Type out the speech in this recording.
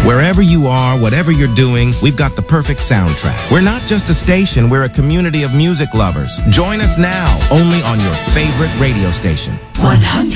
Wherever you are, whatever you're doing, we've got the perfect soundtrack. We're not just a station, we're a community of music lovers. Join us now, only on your favorite radio station. 100.